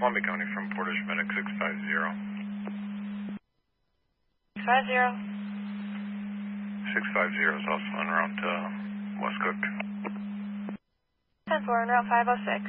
Columbia County from Portage Medic 650. 650. 650 is also en route to West Cook. 10-4 en route 506.